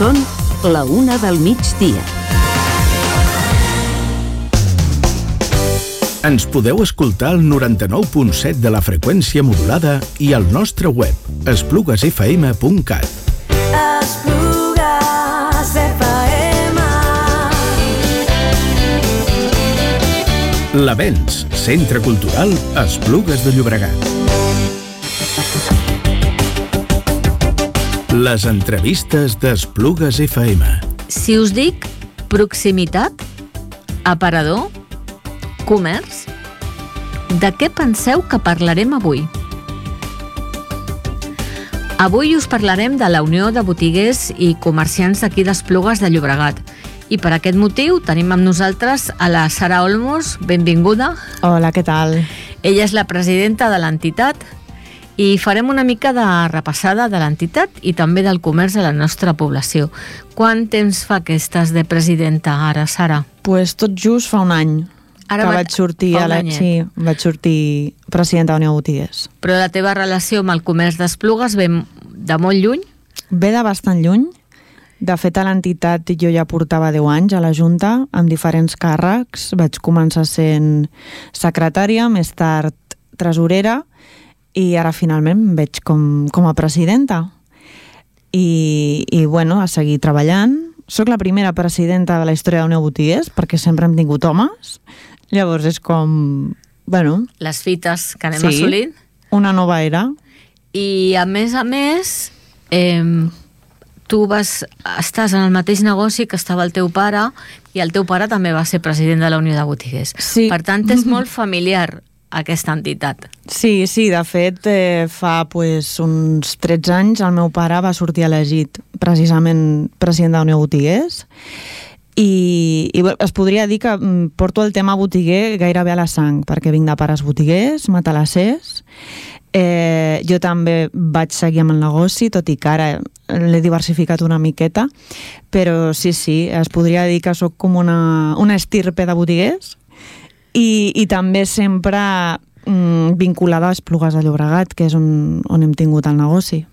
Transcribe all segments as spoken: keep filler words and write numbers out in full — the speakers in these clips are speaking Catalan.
Són la una del migdia. Ens podeu escoltar al noranta-nou punt set de la freqüència modulada i al nostre web, esplugues f m punt cat. Esplugues F M. L'Avenç, Centre Cultural Esplugues de Llobregat. Les entrevistes d'Esplugues F M. Si us dic proximitat, aparador, comerç, de què penseu que parlarem avui? Avui us parlarem de la Unió de Botiguers i Comerciants d'aquí d'Esplugues de Llobregat. I per aquest motiu tenim amb nosaltres a la Sara Olmos. Benvinguda. Hola, què tal? Ella és la presidenta de l'entitat i farem una mica de repassada de l'entitat i també del comerç a la nostra població. Quant temps fa que estàs de presidenta ara, Sara? Pues tot just fa un any Ara que va- vaig sortir, fa a un la... anyet. sí, vaig sortir presidenta de la Unió de Botiguers. Però la teva relació amb el comerç d'Esplugues ve de molt lluny? Ve de bastant lluny. De fet, a l'entitat jo ja portava deu anys a la Junta, amb diferents càrrecs. Vaig començar sent secretària, més tard tresorera, i ara finalment em veig com, com a presidenta. I, i bueno, a seguir treballant. Soc la primera presidenta de la història de la Unió de Botiguers, perquè sempre hem tingut homes. Llavors és com... bueno, Les fites que anem Sí. assolint? una nova era. I a més a més, eh, tu vas, estàs en el mateix negoci que estava el teu pare i el teu pare també va ser president de la Unió de Botiguers. Sí. Per tant, és molt familiar aquesta entitat. Sí, sí, de fet, eh, fa pues, uns tretze anys el meu pare va sortir elegit precisament president de la Unió de Botiguers i, i bé, es podria dir que mm, porto el tema botiguer gairebé a la sang, perquè vinc de pares botiguers, matalassers. Eh, jo també vaig seguir amb el negoci, tot i que ara l'he diversificat una miqueta, però sí, sí, es podria dir que sóc com una, una estirpe de botiguers i, i també sempre mm, vinculada a Esplugues de Llobregat, que és on, on hem tingut el negoci.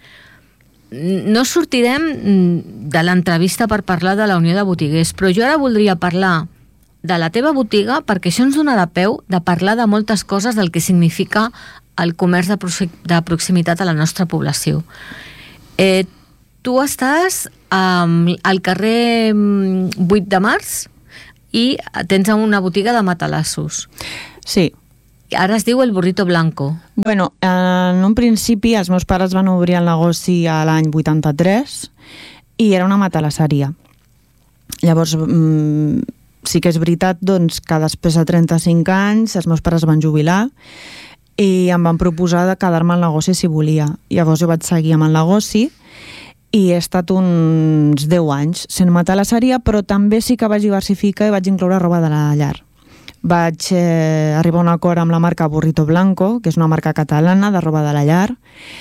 No sortirem de l'entrevista per parlar de la Unió de Botiguers, però jo ara voldria parlar de la teva botiga perquè això ens donarà peu de parlar de moltes coses del que significa el comerç de, proxi- de proximitat a la nostra població. Eh, tu estàs um, al carrer mm, vuit de març i tens una botiga de matalassos. Sí. Ara es diu El Burrito Blanco. Bueno, en un principi els meus pares van obrir el negoci a l'any vuitanta-tres i era una matalasseria. Llavors, mm, sí que és veritat doncs, que després de trenta-cinc anys els meus pares van jubilar i em van proposar de quedar-me al negoci si volia. Llavors jo vaig seguir amb el negoci i he estat uns deu anys sent matalasseria, però també sí que vaig diversificar i vaig incloure roba de la llar. Vaig eh, arribar a un acord amb la marca Burrito Blanco, que és una marca catalana de roba de la llar,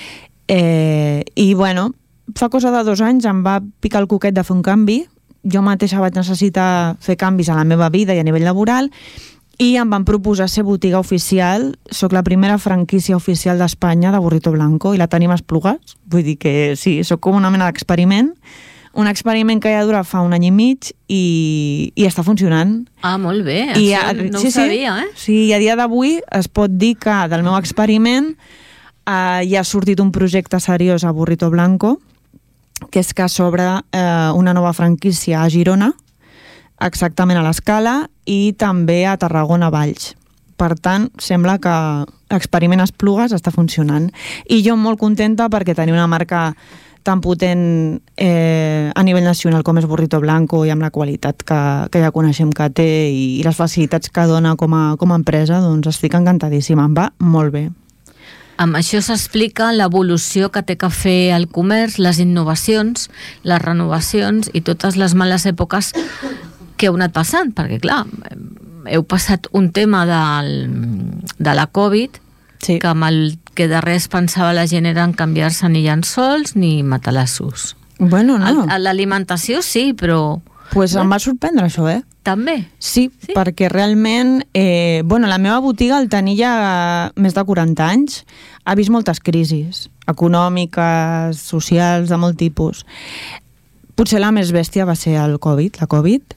eh, i bueno, fa cosa de dos anys em va picar el coquet de fer un canvi. Jo mateixa vaig necessitar fer canvis a la meva vida i a nivell laboral i em van proposar ser botiga oficial. Soc la primera franquícia oficial d'Espanya de Burrito Blanco i la tenim a Esplugues. Vull dir que sí, soc com una mena d'experiment. Un experiment que ja dura fa un any i mig i, i està funcionant. Ah, molt bé, I això a, no sí, ho sabia, sí, eh? Sí, i a dia d'avui es pot dir que del meu experiment eh, ja ha sortit un projecte seriós a Burrito Blanco, que és que s'obre eh, una nova franquícia a Girona, exactament a l'Escala, i també a Tarragona Valls. Per tant, sembla que l'experiment Esplugues està funcionant. I jo molt contenta perquè tenir una marca tan potent eh, a nivell nacional com és Burrito Blanco i amb la qualitat que, que ja coneixem que té i, i les facilitats que dona com a, com a empresa, doncs estic encantadíssima, em va molt bé. Amb això s'explica l'evolució que té que fer el comerç, les innovacions, les renovacions i totes les males èpoques que heu anat passant, perquè clar, heu passat un tema del, de la Covid, sí, que amb el que de res pensava la gent era en canviar-se ni llençols ni matalassos. Bueno, no. El- a L'alimentació sí, però Pues em va sorprendre això, eh? també. Sí, Sí? sí, perquè realment, eh, bueno, la meva botiga, al tenir ja més de quaranta anys, ha vist moltes crisis econòmiques, socials, de molt tipus. potser la més bèstia va ser el Covid, la Covid,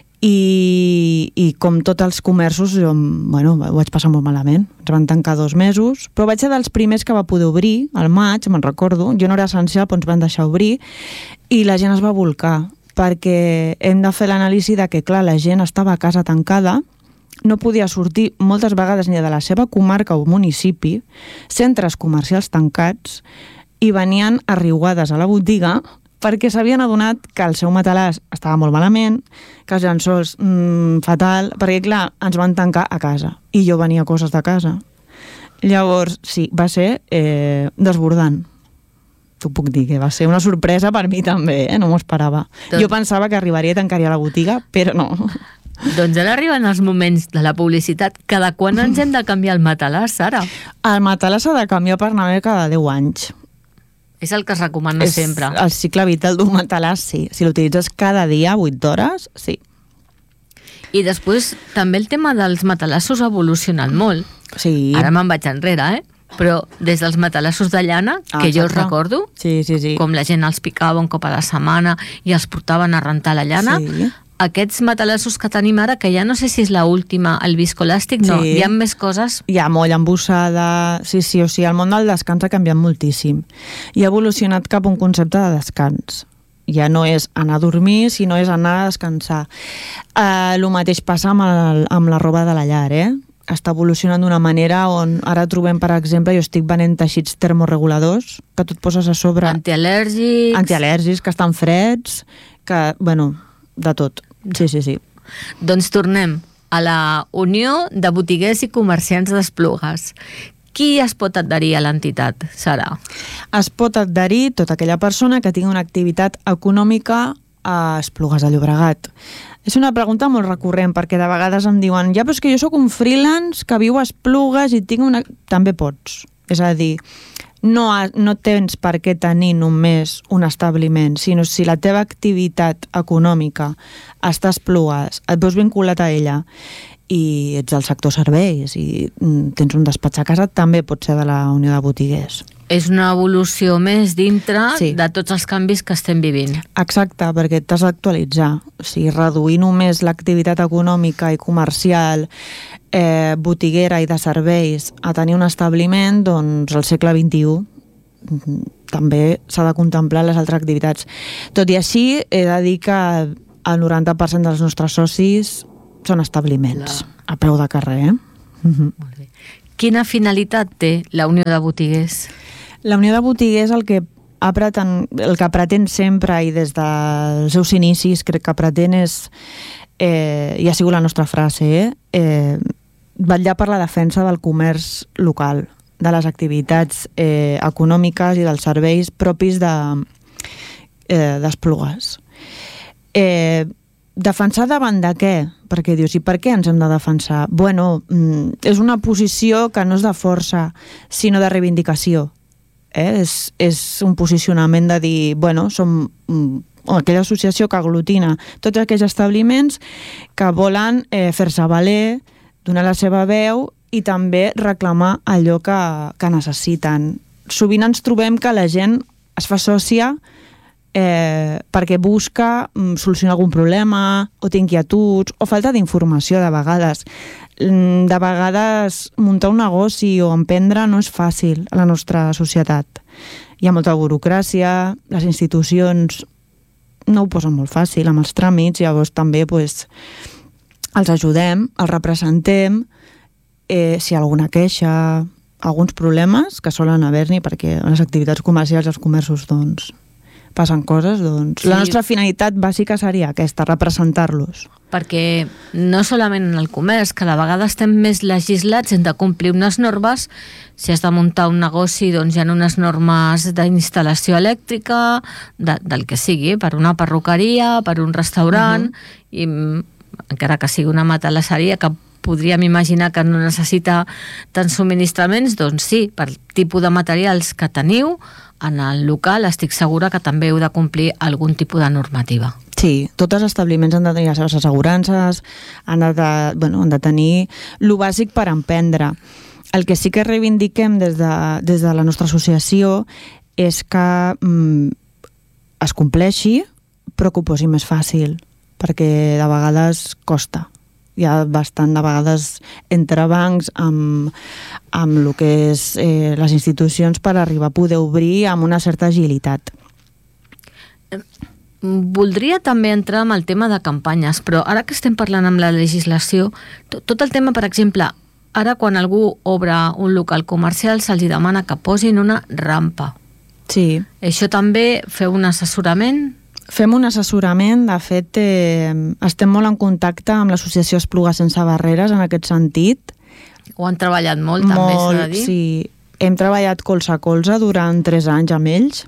i, i com tots els comerços, jo, bueno, ho vaig passar molt malament. Ens van tancar dos mesos, però vaig ser dels primers que va poder obrir, al maig, me'n recordo. Jo no era essencial, però ens van deixar obrir, i la gent es va volcar, perquè hem de fer l'anàlisi de que, clar, la gent estava a casa tancada, no podia sortir moltes vegades ni de la seva comarca o municipi, centres comercials tancats, i venien arriuades a la botiga perquè s'havien adonat que el seu matalàs estava molt malament, que els llençols mmm, fatal, perquè, clar, ens van tancar a casa, i jo venia coses de casa. Llavors, sí, va ser eh, desbordant. T'ho puc dir, que va ser una sorpresa per mi també, eh? No m'ho esperava. Doncs... Jo pensava que arribaria i tancaria la botiga, però no. Doncs ara arriben els moments de la publicitat. Cada quan ens hem de canviar el matalàs, Sara? El matalàs s'ha de canviar per anar cada deu anys. És el que es recomana és sempre. El cicle vital d'un matalàs, sí. Si l'utilitzes cada dia, vuit hores, sí. I després també el tema dels matalassos ha evolucionat molt. Sí. Ara me'n vaig enrere, eh? Però des dels matalassos de llana, ah, que jo els recordo, sí, sí, sí. com la gent els picava un cop a la setmana i els portaven a rentar la llana, sí. Aquests matalassos que tenim ara, que ja no sé si és l'última, el viscolàstic, no, sí. Hi ha més coses. Hi ha molla embossada, sí, sí, o sigui, el món del descans ha canviat moltíssim i ha evolucionat cap a un concepte de descans. Ja no és anar a dormir, sinó és anar a descansar. Eh, el mateix passa amb, el, amb la roba de la llar, eh? Està evolucionant d'una manera on ara trobem, per exemple, jo estic venent teixits termoreguladors, que tu et poses a sobre... Antial·lèrgics. Antial·lèrgics, que estan freds, que, bueno, de tot. Sí, sí, sí. Doncs tornem a la Unió de Botiguers i Comerciants d'Esplugues. Qui es pot adherir a l'entitat, Sara? Es pot adherir tota aquella persona que tingui una activitat econòmica a Esplugues de Llobregat. És una pregunta molt recurrent, perquè de vegades em diuen ja, però és que jo sóc un freelance que viu a Esplugues i tinc una... També pots. És a dir, no, ha, no tens per què tenir només un establiment, sinó si la teva activitat econòmica està a Esplugues, et veus vinculat a ella i ets del sector serveis i tens un despatx a casa, també pot ser de la Unió de Botiguers. És una evolució més dintre sí. de tots els canvis que estem vivint. Exacte, perquè t'has d'actualitzar. O sigui, reduir només l'activitat econòmica i comercial, eh, botiguera i de serveis a tenir un establiment, doncs al segle vint-i-u també s'ha de contemplar les altres activitats. Tot i així, he de dir que el noranta per cent dels nostres socis són establiments, Clar. a peu de carrer. Eh? Uh-huh. Molt bé. Quina finalitat té la Unió de Botiguers? La Unió de Botiguers el que, ha pretén, el que pretén sempre i des dels seus inicis crec que pretén és, eh, i ha sigut la nostra frase, eh, eh, vetllar per la defensa del comerç local, de les activitats eh, econòmiques i dels serveis propis de, eh, d'Esplugues. Eh, defensar davant de què? Perquè dius, i per què ens hem de defensar? Bueno, és una posició que no és de força, sinó de reivindicació. Eh? És, és un posicionament de dir, bueno, som aquella associació que aglutina tots aquells establiments que volen eh, fer-se valer, donar la seva veu i també reclamar allò que, que necessiten. Sovint ens trobem que la gent es fa sòcia Eh, perquè busca mm, solucionar algun problema o té inquietuds o falta d'informació de vegades. De vegades muntar un negoci o emprendre no és fàcil a la nostra societat. Hi ha molta burocràcia, les institucions no ho posen molt fàcil amb els tràmits, llavors també pues, els ajudem, els representem, eh, si hi ha alguna queixa, alguns problemes que solen haver-n'hi perquè les activitats comercials i els comerços doncs passen coses, doncs sí. La nostra finalitat bàsica seria aquesta, representar-los. Perquè no solament en el comerç, que de vegades estem més legislats, hem de complir unes normes, si has de muntar un negoci, doncs hi ha unes normes d'instal·lació elèctrica, de, del que sigui, per una perruqueria, per un restaurant, uh-huh. i encara que sigui una matalasseria, que podríem imaginar que no necessita tants subministraments, doncs sí, per tipus de materials que teniu, en el local estic segura que també heu de complir algun tipus de normativa. Sí, tots els establiments han de tenir les seves assegurances, han de, de, bueno, han de tenir lo bàsic per emprendre. El que sí que reivindiquem des de, des de la nostra associació és que mm, es compleixi, però que ho posi més fàcil, perquè de vegades costa. Hi ha bastant de vegades entrebancs amb, amb el que és eh, les institucions per arribar a poder obrir amb una certa agilitat. Voldria també entrar amb el tema de campanyes, però ara que estem parlant amb la legislació, tot, tot el tema, per exemple, ara quan algú obre un local comercial se'ls demana que posin una rampa. Sí. Això també feu un assessorament? Fem un assessorament, de fet eh, estem molt en contacte amb l'associació Esplugues Sense Barreres en aquest sentit. Ho han treballat molt, molt també, s'ha de dir. Sí, hem treballat colze a colze durant tres anys amb ells,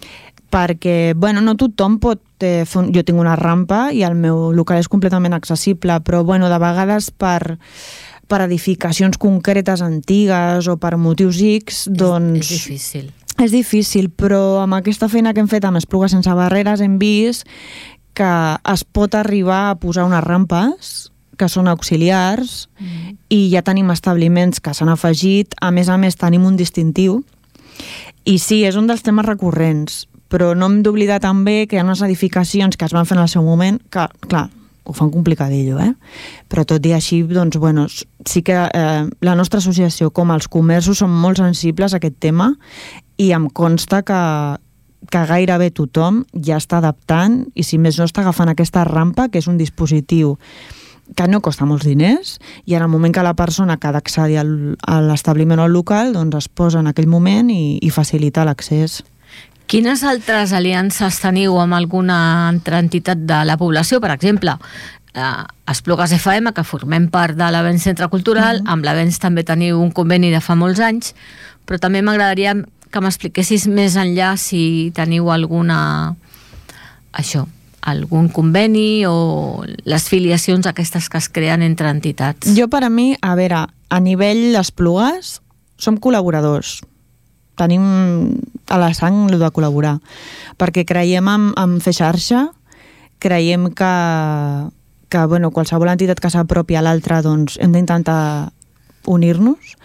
perquè, bueno, no tothom pot eh, fer un... Jo tinc una rampa i el meu local és completament accessible, però, bueno, de vegades per, per edificacions concretes antigues o per motius X, doncs... És, és difícil. És difícil, però amb aquesta feina que hem fet amb Esplugues Sense Barreres hem vist que es pot arribar a posar unes rampes que són auxiliars mm. i ja tenim establiments que s'han afegit. A més a més tenim un distintiu i sí, és un dels temes recurrents, però no hem d'oblidar també que hi ha unes edificacions que es van fer en el seu moment que, clar, ho fan complicadillo, eh? Però tot i així, doncs, bueno, sí que eh, la nostra associació, com els comerços, són molt sensibles a aquest tema i em consta que, que gairebé tothom ja està adaptant i, si més no, està agafant aquesta rampa, que és un dispositiu que no costa molts diners, i en el moment que la persona que ha d'accedir a l'establiment o al local, doncs es posa en aquell moment i, i facilita l'accés. Quines altres aliances teniu amb alguna altra entitat de la població? Per exemple, eh, Esplugues F M, que formem part de l'Avenç Centre Cultural, mm-hmm. amb l'Avenç també teniu un conveni de fa molts anys, però també m'agradaria que m'expliquessis més enllà si teniu alguna... això, algun conveni o les filiacions aquestes que es creen entre entitats. Jo, per a mi, a veure, a nivell d'Esplugues, som col·laboradors. Tenim a la sang el de col·laborar, perquè creiem en, en fer xarxa, creiem que, que bueno, qualsevol entitat que s'apropi a l'altra, doncs hem d'intentar unir-nos,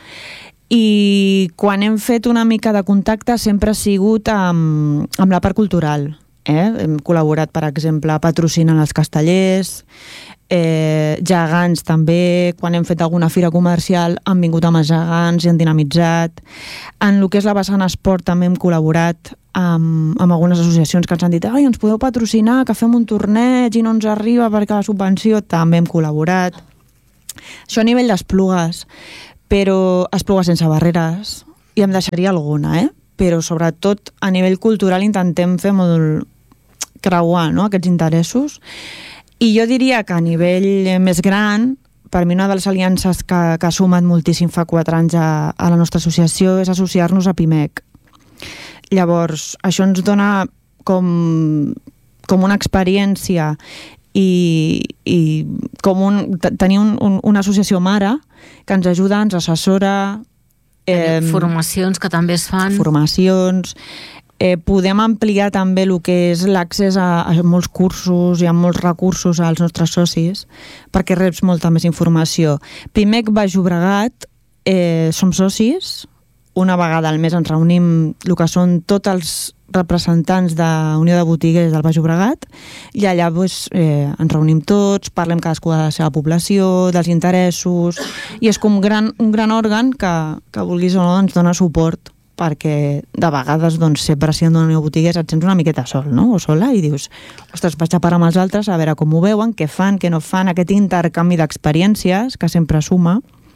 i quan hem fet una mica de contacte sempre ha sigut amb, amb la part cultural. Eh? Hem col·laborat, per exemple, patrocinant els castellers, eh, gegants també, quan hem fet alguna fira comercial han vingut amb els gegants i han dinamitzat. En el que és la vessant esport també hem col·laborat amb, amb algunes associacions que ens han dit ai, ens podeu patrocinar, que fem un torneig i no ens arriba perquè la subvenció, també hem col·laborat. Això a nivell d'Esplugues, però Esplugues Sense Barreres, i em deixaria alguna, eh? Però sobretot a nivell cultural intentem fer molt creuar, no?, aquests interessos. I jo diria que a nivell més gran, per mi una de les aliances que, que ha sumat moltíssim fa quatre anys a, a la nostra associació és associar-nos a Pimec. Llavors, això ens dona com, com una experiència i, i com un, tenir un, un, una associació mare que ens ajuda, ens assessora. Eh, formacions que també es fan. Formacions. Eh, podem ampliar també el que és l'accés a, a molts cursos i a molts recursos als nostres socis perquè reps molta més informació. Pimec Baix Llobregat, eh, som socis, una vegada al mes ens reunim el que són tots els representants de Unió de Botiguers del Baix Llobregat i allà doncs, eh, ens reunim tots, parlem cadascú de la seva població, dels interessos, i és com un gran, un gran òrgan que, que vulguis o no ens dona suport, perquè de vegades doncs, ser president d'una Unió de Botiguers et sents una miqueta sol, no?, o sola, i dius, ostres, vaig a parar amb els altres a veure com ho veuen, què fan, què no fan, aquest intercanvi d'experiències que sempre suma,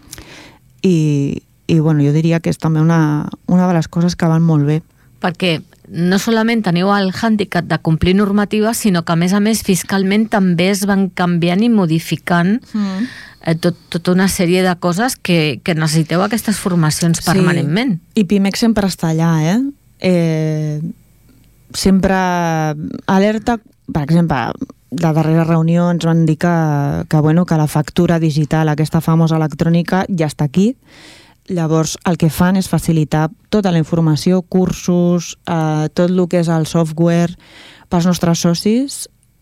i, i bueno, jo diria que és també una, una de les coses que van molt bé. Perquè no solament teniu el hàndicap de complir normatives, sinó que a més a més fiscalment també es van canviant i modificant mm. eh, tot, tota una sèrie de coses que, que necessiteu aquestes formacions sí. permanentment. I Pimec sempre està allà, eh? eh sempre alerta, per exemple, la darrera reunió ens van dir que, que, bueno, que la factura digital, aquesta famosa electrònica, ja està aquí. Llavors, el que fan és facilitar tota la informació, cursos, eh, tot el que és el software pels nostres socis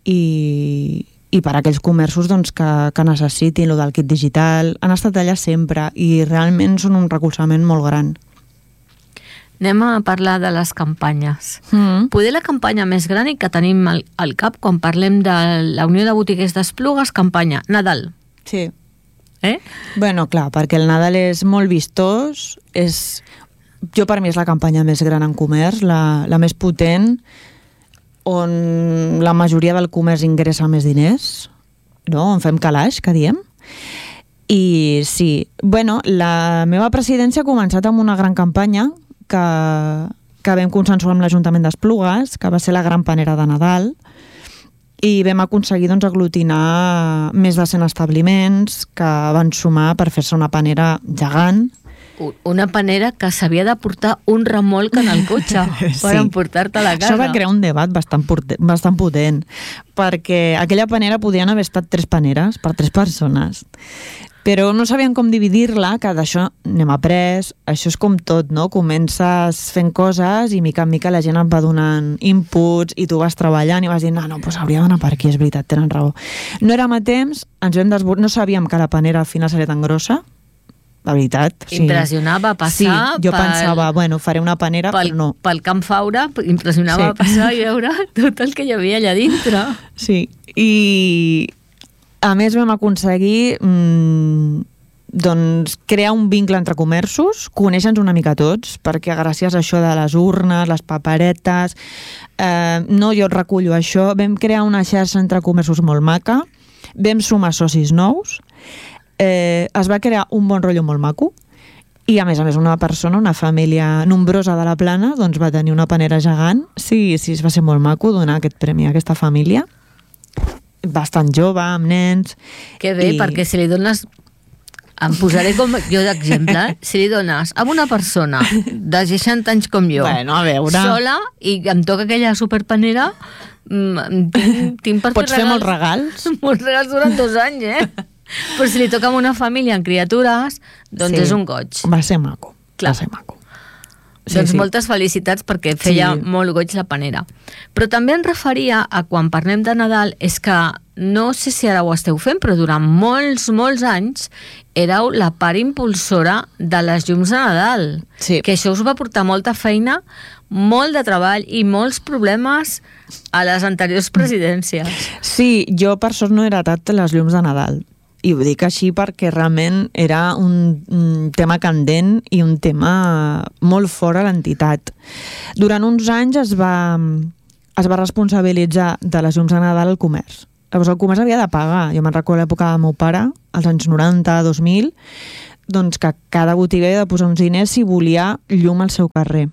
i, i per a aquells comerços doncs, que, que necessitin el del kit digital. Han estat allà sempre i realment són un recolzament molt gran. anem a parlar de les campanyes. Mm. Poder la campanya més gran i que tenim al, al cap quan parlem de la Unió de Botiguers d'Esplugues, campanya Nadal. Sí. Eh? Bueno, clar, perquè el Nadal és molt vistós, és... Jo per mi és la campanya més gran en comerç, la, la més potent, on la majoria del comerç ingressa més diners, no? On fem calaix, que diem. I sí, bueno, la meva presidència ha començat amb una gran campanya que, que vam consensuar amb l'Ajuntament d'Esplugues, que va ser la gran panera de Nadal, i vam aconseguir doncs, aglutinar més de cent establiments que van sumar per fer-se una panera gegant. Una panera que s'havia de portar un remolc en el cotxe sí. per emportar-te a la casa. Això va crear un debat bastant, bastant potent, perquè aquella panera podien haver estat tres paneres per tres persones. Però no sabien com dividir-la, que d'això n'hem après, això és com tot, no? Comences fent coses i mica en mica la gent et va donant inputs i tu vas treballant i vas dir, no, no, doncs hauria d'anar per aquí, és veritat, tenen raó. No érem a temps, ens vam desbordar, no sabíem que la panera al final seria tan grossa, la veritat. Sí. Impressionava passar... Sí, jo pel, pensava, bueno, faré una panera, pel, però no. Pel Camp Faura impressionava sí. passar i veure tot el que hi havia allà dintre. Sí, i a més vam aconseguir mmm, doncs, crear un vincle entre comerços, conèixer-nos una mica tots, perquè gràcies a això de les urnes, les paperetes, eh, no jo et recullo això, vam crear una xarxa entre comerços molt maca, vam sumar socis nous, Eh, es va crear un bon rotllo molt maco i a més a més una persona, una família nombrosa de la Plana, doncs va tenir una panera gegant. Sí, sí, es va ser molt maco donar aquest premi a aquesta família, bastant jove, amb nens. Que bé, i... perquè si li dones, em posaré com jo d'exemple, si li dones a una persona de seixanta anys com jo, bueno, a veure... sola, i em toca aquella superpanera, tinc, tinc per Pots fer molts regals? Molts regals durant dos anys, eh? Però si li toca amb una família amb criatures, doncs sí. és un goig. Va ser maco. Clar. Va ser maco. Sí, doncs sí. moltes felicitats perquè feia sí. molt goig la panera. Però també em referia a quan parlem de Nadal, és que no sé si ara ho esteu fent, però durant molts, molts anys éreu la part impulsora de les llums de Nadal. Sí. Que això us va portar molta feina, molt de treball i molts problemes a les anteriors presidències. Sí, jo per sort no he heretat les llums de Nadal. I ho dic així perquè realment era un, un tema candent i un tema molt fora a l'entitat. Durant uns anys es va, es va responsabilitzar de les llums de Nadal al comerç. Llavors el comerç havia de pagar. Jo me'n recordo l'època del meu pare, als anys noranta, dos mil, doncs que cada botiga havia de posar uns diners si volia llum al seu carrer.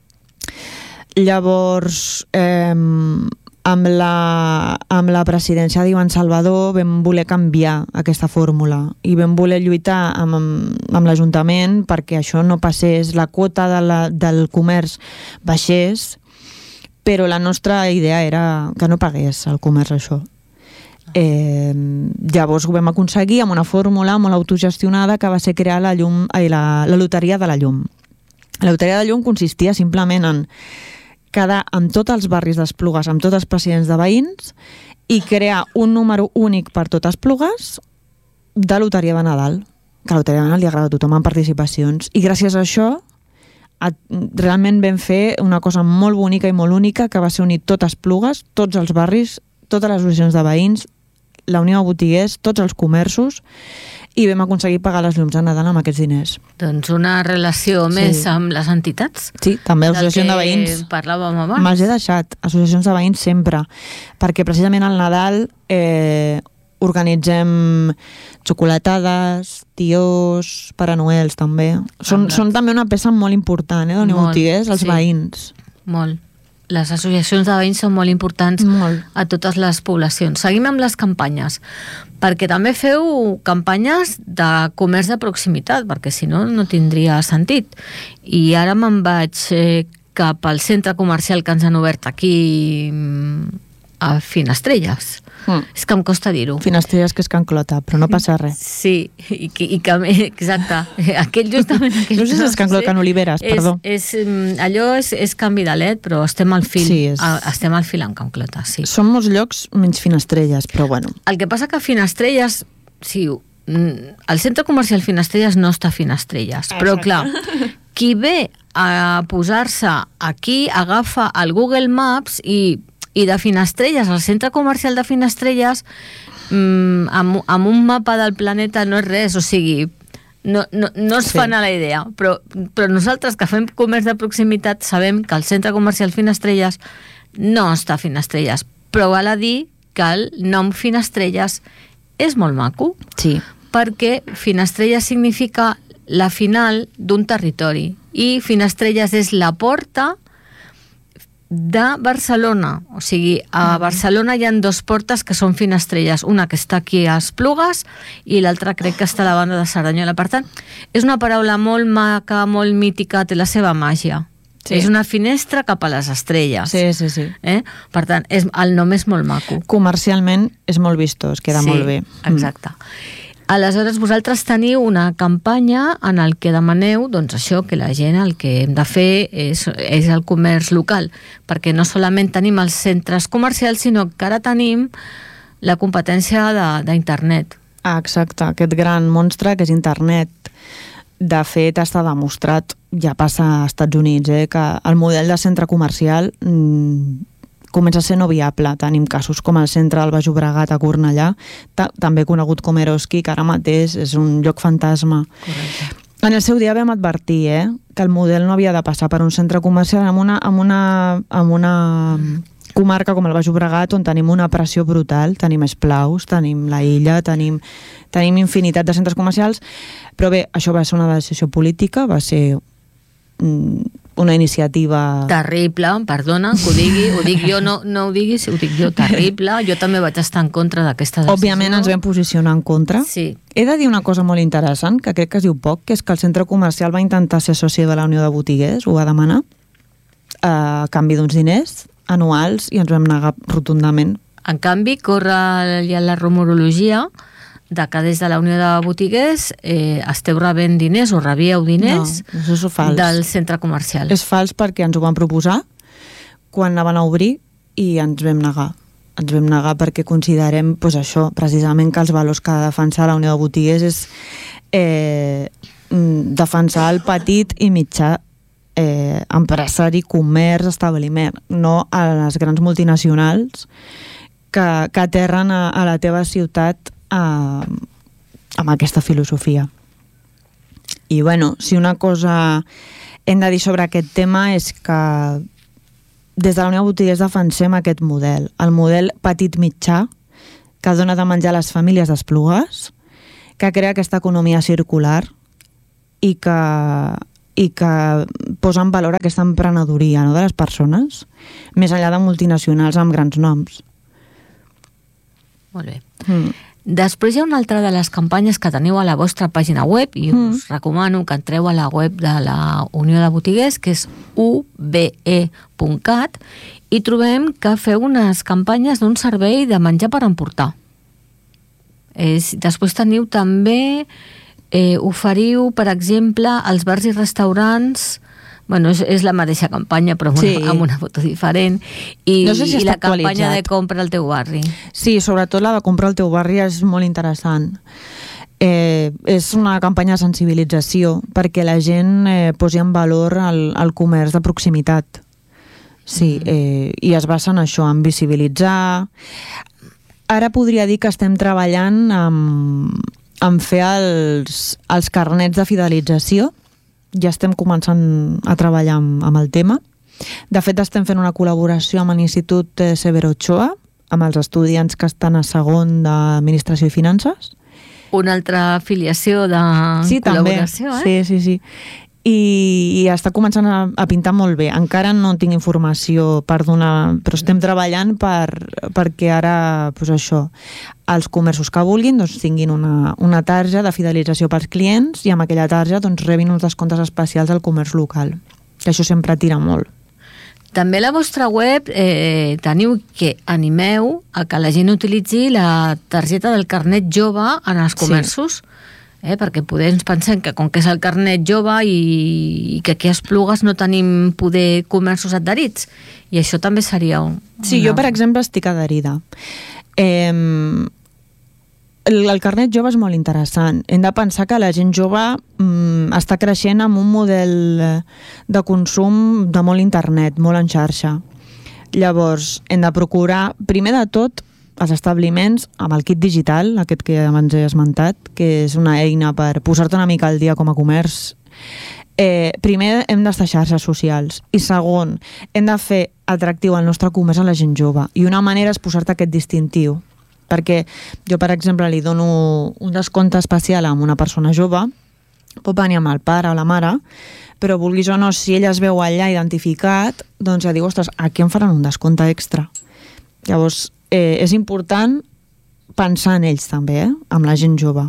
Llavors... Eh, Amb la, amb la presidència d'Ivan Salvador vam voler canviar aquesta fórmula i vam voler lluitar amb, amb l'Ajuntament perquè això no passés, la quota de la, del comerç baixés, però la nostra idea era que no pagués el comerç això. Eh, llavors ho vam aconseguir amb una fórmula molt autogestionada que va ser crear la, llum, ai, la, la loteria de la llum. La loteria de la llum consistia simplement en quedar amb tots els barris d'Esplugues, amb tots els presidents de veïns i crear un número únic per totes Esplugues de loteria de Nadal. Que a la loteria de Nadal li agrada a tothom en participacions. I gràcies a això a, realment vam fer una cosa molt bonica i molt única que va ser unir totes Esplugues, tots els barris, totes les associacions de veïns, la Unió de Botiguers, tots els comerços, i vam aconseguir pagar les llums de Nadal amb aquests diners. Doncs una relació sí. més amb les entitats. Sí, també l'associació de veïns. Parlàvem abans. Me'ls he deixat, associacions de veïns sempre, perquè precisament al Nadal eh, organitzem xocolatades, tios, Pare Noels també. Són, són també una peça molt important, eh, de Unió de Botiguers, els sí. veïns. Molt. Les associacions de veïns són molt importants molt. a totes les poblacions. Seguim amb les campanyes, perquè també feu campanyes de comerç de proximitat, perquè si no, no tindria sentit. I ara me'n vaig eh, cap al centre comercial que ens han obert aquí a Finestrelles. Mm. És que em costa dir-ho. Finestrelles, que és Can Clota, però no passa res. Sí, i, i que, exacte. Aquell justament... Aquell, no sé si és Can Clota, Can Oliveres, és, perdó. És, allò és, és canvi de led, però estem al fil. Sí, és... Estem al fil amb Can Clota, sí. Són molts llocs menys Finestrelles, però bueno. El que passa que Finestrelles, sí, el centre comercial Finestrelles no està a Finestrelles, però clar, qui ve a posar-se aquí, agafa el Google Maps i, i de Finestrelles, el centre comercial de Finestrelles, mmm, amb, amb un mapa del planeta no és res, o sigui, no, no, no es sí. fan a la idea, però, però nosaltres que fem comerç de proximitat sabem que el centre comercial Finestrelles no està a Finestrelles, però val a dir que el nom Finestrelles és molt maco, sí. perquè Finestrelles significa la final d'un territori i Finestrelles és la porta de Barcelona, o sigui, a Barcelona hi ha dos portes que són Finestrelles, una que està aquí a Esplugues i l'altra crec que està a la banda de Cerdanyola. Per tant, és una paraula molt maca, molt mítica, té la seva màgia. Sí. És una finestra cap a les estrelles. Sí, sí, sí. Eh? Per tant, és, el nom és molt maco. Comercialment és molt vistós, queda sí, molt bé. Exacte. Mm. Aleshores, vosaltres teniu una campanya en el que demaneu, doncs això, que la gent el que hem de fer és, és el comerç local, perquè no solament tenim els centres comercials, sinó que ara tenim la competència d'internet. Ah, exacte, aquest gran monstre que és internet. De fet, està demostrat, ja passa als Estats Units, eh, que el model de centre comercial mmm, comença a ser no viable. Tenim casos com el centre del Baix Llobregat a Cornellà, ta també conegut com Eroski, que ara mateix és un lloc fantasma. Correcte. En el seu dia vam advertir eh, que el model no havia de passar per un centre comercial amb una, amb una, amb una comarca com el Baix Llobregat, on tenim una pressió brutal, tenim esplaus, tenim la illa, tenim, tenim infinitat de centres comercials, però bé, això va ser una decisió política, va ser mm, una iniciativa... Terrible, perdona, que ho digui, ho dic jo, no, no ho diguis, ho dic jo, terrible. Jo també vaig estar en contra d'aquesta decisió. Òbviament ens vam posicionar en contra. Sí. He de dir una cosa molt interessant, que crec que es diu poc, que és que el centre comercial va intentar ser soci de la Unió de Botiguers, ho va demanar, a canvi d'uns diners anuals, i ens vam negar rotundament. En canvi, corre ja la rumorologia de que des de la Unió de Botiguers eh, esteu rebent diners o rebíeu diners no, això és fals. Del centre comercial. És fals perquè ens ho van proposar quan anaven a obrir i ens vam negar. Ens vam negar perquè considerem pues, això, precisament que els valors que ha de defensar la Unió de Botiguers és eh, defensar el petit i mitjà eh, empresari, comerç, establiment, no a les grans multinacionals que, que aterren a, a la teva ciutat Uh, amb aquesta filosofia. I bueno, si una cosa hem de dir sobre aquest tema és que des de la Unió de Botiguers defensem aquest model, el model petit-mitjà que dona de menjar a les famílies d'Esplugues, que crea aquesta economia circular i que, i que posa en valor aquesta emprenedoria, no, de les persones, més enllà de multinacionals amb grans noms. Molt bé. Mm. Després hi ha una altra de les campanyes que teniu a la vostra pàgina web i mm. us recomano que entreu a la web de la Unió de Botiguers, que és u be e punt cat, i trobem que feu unes campanyes d'un servei de menjar per emportar. És, després teniu també, eh, oferiu, per exemple, als bars i restaurants. Bueno, és, és la mateixa campanya, però sí. amb una foto diferent. I, no sé si i la campanya de compra al teu barri. Sí, sobretot la de compra al teu barri és molt interessant. Eh, és una campanya de sensibilització perquè la gent eh, posi en valor el, el comerç de proximitat. Sí, mm. eh, i es basa en això, en visibilitzar. Ara podria dir que estem treballant en, en fer els, els carnets de fidelització. Ja estem començant a treballar amb, amb el tema. De fet, estem fent una col·laboració amb l'Institut Severo Ochoa, amb els estudiants que estan a segon d'Administració i Finances. Una altra afiliació de sí, col·laboració, també. eh? Sí, sí, sí. I, i està començant a, a pintar molt bé. Encara no tinc informació per donar, però estem treballant per, perquè ara, doncs això, els comerços que vulguin doncs, tinguin una, una tarja de fidelització pels clients i amb aquella tarja doncs, rebin uns descomptes especials al comerç local, que això sempre tira molt. També a la vostra web eh, teniu que animeu a que la gent utilitzi la targeta del carnet jove en els comerços. Sí. Eh, perquè poder ens pensem que com que és el carnet jove i, i que aquí a Esplugues no tenim poder comerços adherits, i això també seria un... Sí, una... jo per exemple estic adherida. Eh, el, el carnet jove és molt interessant. Hem de pensar que la gent jove mm, està creixent amb un model de consum de molt internet, molt en xarxa. Llavors, hem de procurar, primer de tot, els establiments amb el kit digital, aquest que abans he esmentat, que és una eina per posar-te una mica al dia com a comerç. Eh, primer hem d'estar xarxes socials i segon, hem de fer atractiu el nostre comerç a la gent jove i una manera és posar-te aquest distintiu, perquè jo, per exemple, li dono un descompte especial a una persona jove, pot venir amb el pare o la mare, però vulguis o no, si ella es veu allà identificat, doncs ja diu, ostres, aquí em faran un descompte extra. Llavors, eh, és important pensar en ells també, eh? Amb la gent jove.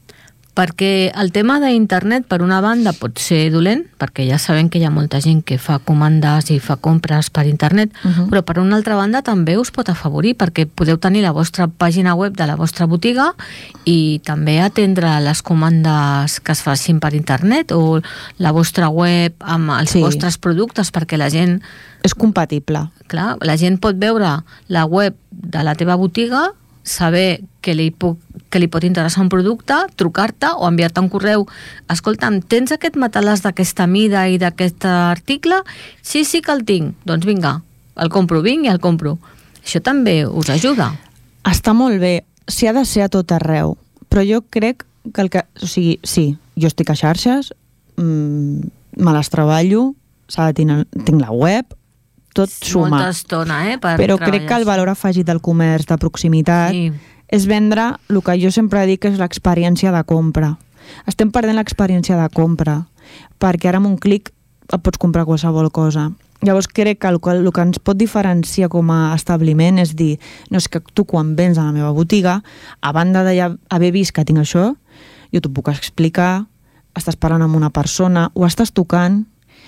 Perquè el tema d'internet, per una banda, pot ser dolent, perquè ja sabem que hi ha molta gent que fa comandes i fa compres per internet, uh-huh. però per una altra banda també us pot afavorir, perquè podeu tenir la vostra pàgina web de la vostra botiga i també atendre les comandes que es facin per internet o la vostra web amb els sí. vostres productes, perquè la gent... És compatible. Clar, la gent pot veure la web de la teva botiga, saber que li, puc, que li pot interessar un producte, trucar-te o enviar-te un correu. Escolta'm, tens aquest matalàs d'aquesta mida i d'aquest article? Sí, sí que el tinc. Doncs vinga, el compro, vinc i el compro. Això també us ajuda. Està molt bé. S'hi ha de ser a tot arreu. Però jo crec que el que... O sigui, sí, jo estic a xarxes, mmm, me les treballo, s'ha de tenir, tinc la web, tot suma. Molta estona, eh? Per Però treballar. crec que el valor afegit del comerç de proximitat sí. és vendre el que jo sempre dic és l'experiència de compra. Estem perdent l'experiència de compra, perquè ara amb un clic et pots comprar qualsevol cosa. Llavors crec que el, el que ens pot diferenciar com a establiment és dir, no, és que tu quan vens a la meva botiga, a banda d'haver vist que tinc això, jo t'ho puc explicar, estàs parlant amb una persona, ho estàs tocant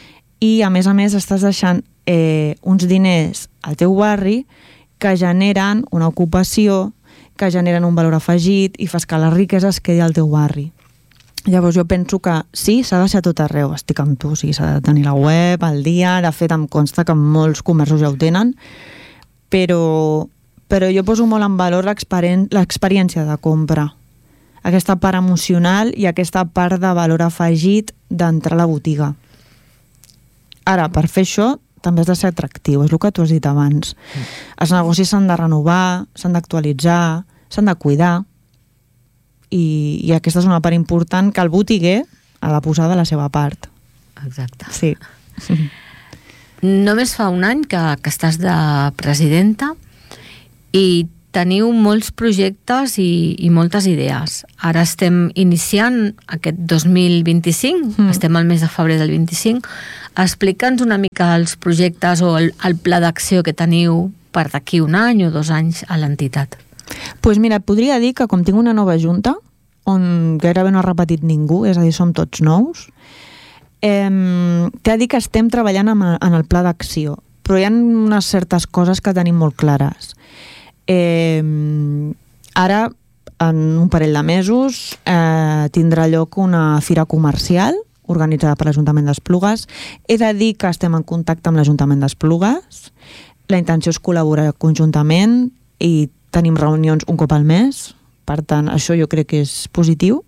i a més a més estàs deixant eh, uns diners al teu barri que generen una ocupació, que generen un valor afegit i fas que la riquesa es quedi al teu barri. Llavors jo penso que sí, s'ha de ser a tot arreu, estic amb tu, o sigui, s'ha de tenir la web, el dia, de fet em consta que molts comerços ja ho tenen, però, però jo poso molt en valor l'experiència de compra, aquesta part emocional i aquesta part de valor afegit d'entrar a la botiga. Ara, per fer això, també has de ser atractiu, és el que tu has dit abans. Mm. Els negocis s'han de renovar, s'han d'actualitzar, s'han de cuidar, i, i aquesta és una part important que el botiguer ha de posar de la seva part. Exacte. Sí. Només fa un any que, que estàs de presidenta i teniu molts projectes i, i moltes idees. Ara estem iniciant aquest dos mil vint-i-cinc, mm. estem al mes de febrer del vint-i-cinc. Explica'ns una mica els projectes o el, el pla d'acció que teniu per d'aquí un any o dos anys a l'entitat. Doncs pues mira, et podria dir que com tinc una nova junta, on gairebé no ha repetit ningú, és a dir, som tots nous, eh, t'he de dir que estem treballant en, en el pla d'acció, però hi ha unes certes coses que tenim molt clares. Eh, ara, en un parell de mesos, eh, tindrà lloc una fira comercial organitzada per l'Ajuntament d'Esplugues. He de dir que estem en contacte amb l'Ajuntament d'Esplugues. La intenció és col·laborar conjuntament i tenim reunions un cop al mes. Per tant, això jo crec que és positiu.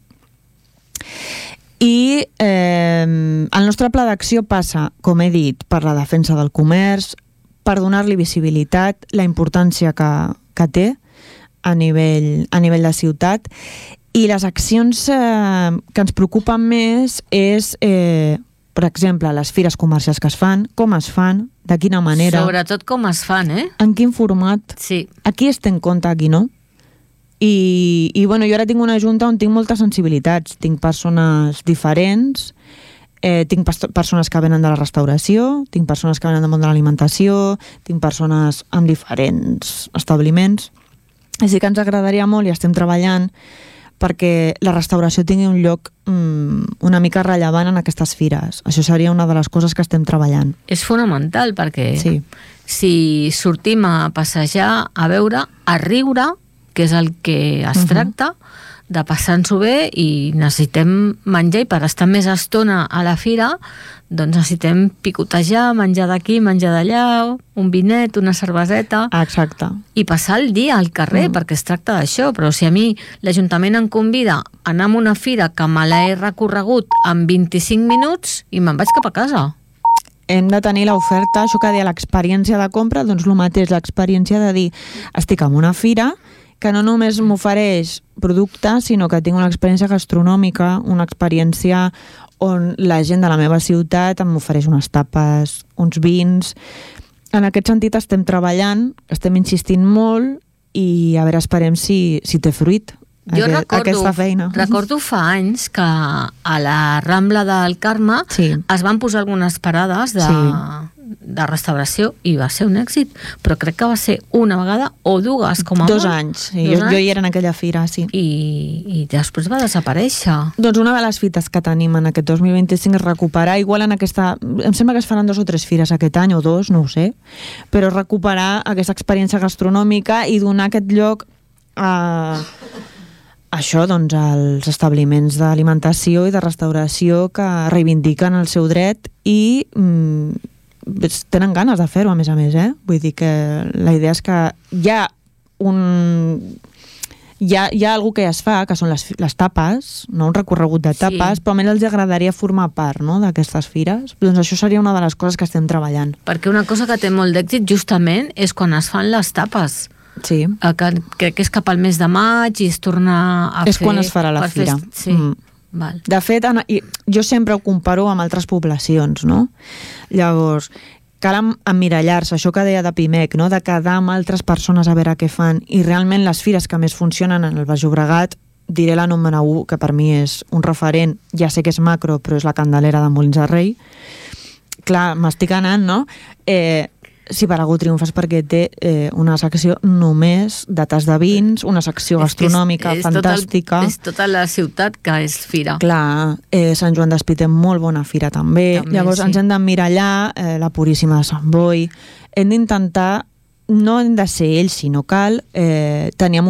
I eh, el nostre pla d'acció passa, com he dit, per la defensa del comerç, per donar-li visibilitat, la importància que, que té a nivell, a nivell de ciutat. I les accions eh, que ens preocupen més és, eh, per exemple, les fires comercials que es fan, com es fan, de quina manera. Sobretot com es fan, eh? En quin format. Sí. Aquí es té en compte, aquí no. I, i bueno, jo ara tinc una junta on tinc moltes sensibilitats. Tinc persones diferents, eh, tinc persones que venen de la restauració, tinc persones que venen del món de l'alimentació, tinc persones amb diferents establiments. Així que ens agradaria molt i estem treballant perquè la restauració tingui un lloc mm, una mica rellevant en aquestes fires. Això seria una de les coses que estem treballant. És fonamental perquè sí. Si sortim a passejar, a veure, a riure, que és el que es uh-huh. tracta, de passar-nos-ho bé i necessitem menjar, i per estar més estona a la fira doncs necessitem picotejar, menjar d'aquí, menjar d'allà, un vinet, una cerveseta. Exacte. I passar el dia al carrer, mm. perquè es tracta d'això. Però si a mi l'Ajuntament em convida a anar a una fira que me l'he recorregut en vint-i-cinc minuts i me'n vaig cap a casa. Hem de tenir l'oferta, això que deia l'experiència de compra, doncs el mateix, l'experiència de dir estic en una fira que no només m'ofereix productes, sinó que tinc una experiència gastronòmica, una experiència on la gent de la meva ciutat em ofereix unes tapes, uns vins. En aquest sentit estem treballant, estem insistint molt i a veure, esperem si, si té fruit. Jo Aquest, recordo, aquesta feina. recordo fa anys que a la Rambla del Carme sí. es van posar algunes parades de, sí. de restauració i va ser un èxit, però crec que va ser una vegada o dues, com a Dos molt. anys, sí. Dos jo, anys. jo hi era en aquella fira, sí. I, I després va desaparèixer. Doncs una de les fites que tenim en aquest dos mil vint-i-cinc és recuperar, igual en aquesta... Em sembla que es faran dos o tres fires aquest any, o dos, no ho sé, però recuperar aquesta experiència gastronòmica i donar aquest lloc a... això, doncs, als establiments d'alimentació i de restauració que reivindiquen el seu dret i mm, tenen ganes de fer-ho, a més a més, eh? Vull dir que la idea és que hi ha un... Hi ha, hi ha algú que ja es fa, que són les, les tapes, no? Un recorregut de tapes, sí. Però almenys els agradaria formar part, no?, d'aquestes fires. Doncs això seria una de les coses que estem treballant. Perquè una cosa que té molt d'èxit justament és quan es fan les tapes. Sí. Que, crec que és cap al mes de maig i es torna a és fer... És quan es farà la fira. Fer, sí, mm. val. De fet, jo sempre ho comparo amb altres poblacions, no? Llavors, cal emmirallar-se, això que deia de Pimec, no? De quedar amb altres persones a veure què fan, i realment les fires que més funcionen en el Baix Llobregat, diré la número u, que per mi és un referent, ja sé que és macro, però és la Candelera de Molins de Rei. Clar, m'estic anant, no? Eh... Si per algú triomfes perquè té eh, una secció només de tas de vins, una secció gastronòmica és, és, és fantàstica. Tot el, és tota la ciutat que és fira. Clar, eh, Sant Joan d'Espí té molt bona fira també. també Llavors sí. Ens hem d'emmirallar, eh, la Puríssima de Sant Boi. Hem d'intentar, no hem de ser ells, sinó cal eh, tenir